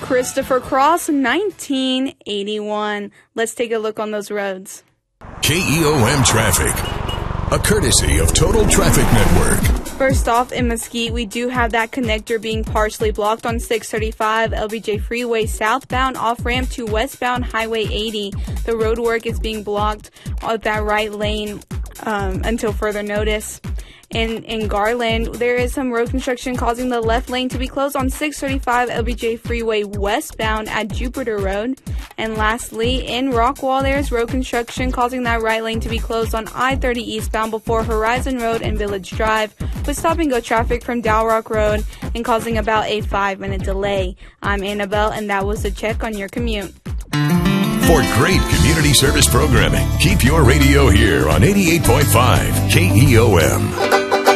Christopher Cross, 1981. Let's take a look on those roads. KEOM Traffic, a courtesy of Total Traffic Network. First off, in Mesquite, we do have that connector being partially blocked on 635 LBJ Freeway southbound off-ramp to westbound Highway 80. The road work is being blocked at that right lane until further notice. In Garland, there is some road construction causing the left lane to be closed on 635 LBJ Freeway westbound at Jupiter Road. And lastly, in Rockwall, there's road construction causing that right lane to be closed on I-30 eastbound before Horizon Road and Village Drive, with stop-and-go traffic from Dow Rock Road and causing about a 5-minute delay. I'm Annabelle, and that was the check on your commute. For great community service programming, keep your radio here on 88.5 KEOM.